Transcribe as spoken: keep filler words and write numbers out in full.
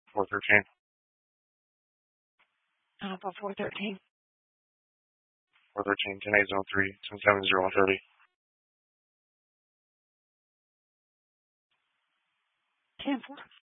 four thirteen. Alpha four thirteen. four thirteen, ten eight zone three, ten seven zero one thirty. ten four.